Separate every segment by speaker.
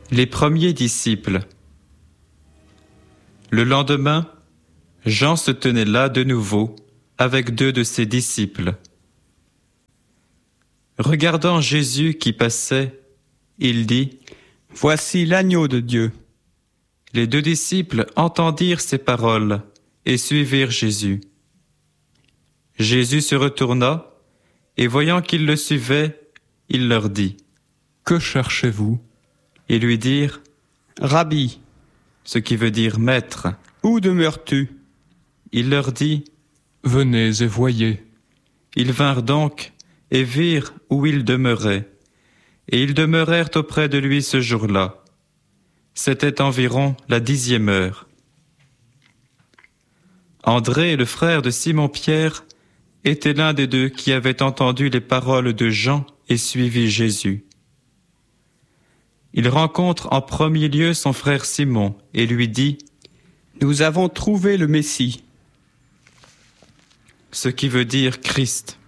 Speaker 1: Les premiers disciples. Le lendemain, Jean se tenait là de nouveau avec 2 de ses disciples. Regardant Jésus qui passait, il dit : «
Speaker 2: Voici l'agneau de Dieu. »
Speaker 1: Les 2 disciples entendirent ces paroles et suivirent Jésus. Jésus se retourna et voyant qu'ils le suivaient, il leur dit : «
Speaker 3: Que cherchez-vous ? »
Speaker 1: Ils lui dirent :
Speaker 2: « Rabbi,
Speaker 1: ce qui veut dire maître.
Speaker 2: où demeures-tu »
Speaker 1: Il leur dit :
Speaker 3: « Venez et voyez. »
Speaker 1: Ils vinrent donc et virent où il demeurait, et ils demeurèrent auprès de lui ce jour-là. C'était environ la 10e heure. André, le frère de Simon-Pierre, était l'un des 2 qui avaient entendu les paroles de Jean et suivi Jésus. Il rencontre en premier lieu son frère Simon et lui dit :
Speaker 2: « Nous avons trouvé le Messie. »
Speaker 1: Ce qui veut dire Christ.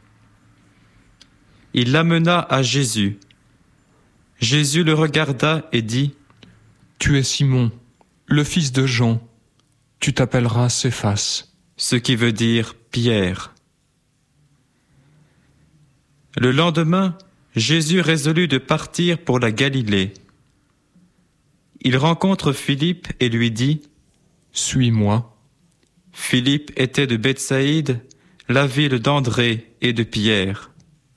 Speaker 1: Il l'amena à Jésus. Jésus le regarda et dit :
Speaker 3: « Tu es Simon, le fils de Jean. Tu t'appelleras Céphas. »
Speaker 1: Ce qui veut dire Pierre. Le lendemain, Jésus résolut de partir pour la Galilée. Il rencontre Philippe et lui dit :
Speaker 3: « Suis-moi. »
Speaker 1: Philippe était de Bethsaïde, la ville d'André et de Pierre.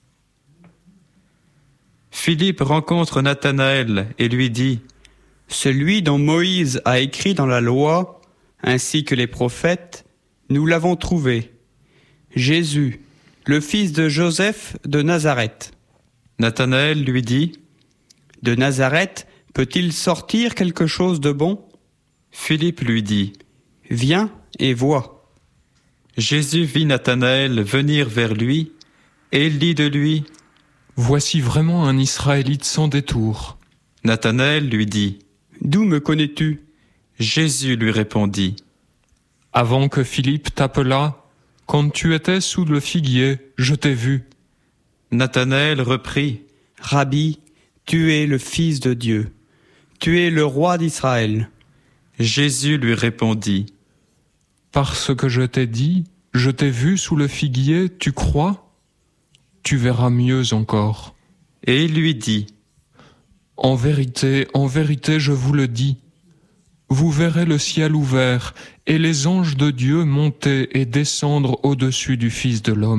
Speaker 1: Philippe rencontre Nathanaël et lui dit :
Speaker 2: « Celui dont Moïse a écrit dans la loi, ainsi que les prophètes, nous l'avons trouvé. Jésus, le fils de Joseph de Nazareth. »
Speaker 1: Nathanaël lui dit :
Speaker 2: « De Nazareth peut-il sortir quelque chose de bon ?»
Speaker 1: Philippe lui dit :
Speaker 2: « Viens et vois. »
Speaker 1: Jésus vit Nathanaël venir vers lui, et il dit de lui :
Speaker 3: « Voici vraiment un Israélite sans détour. »
Speaker 1: Nathanaël lui dit :
Speaker 2: « D'où me connais-tu »
Speaker 1: Jésus lui répondit :
Speaker 3: « Avant que Philippe t'appelât, quand tu étais sous le figuier, je t'ai vu. »
Speaker 1: Nathanaël reprit :
Speaker 2: « Rabbi, tu es le Fils de Dieu. Tu es le roi d'Israël. »
Speaker 1: Jésus lui répondit :
Speaker 3: « Parce que je t'ai dit, je t'ai vu sous le figuier, tu crois ? Tu verras mieux encore. »
Speaker 1: Et il lui dit :
Speaker 3: « en vérité, je vous le dis, vous verrez le ciel ouvert et les anges de Dieu monter et descendre au-dessus du Fils de l'homme. »